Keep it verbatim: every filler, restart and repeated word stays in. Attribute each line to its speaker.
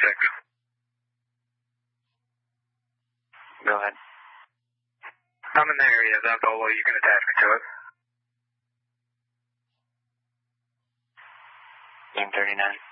Speaker 1: six.
Speaker 2: Go ahead.
Speaker 1: I'm in the area of Bolo. You can attach me to it.
Speaker 2: Team thirty-nine.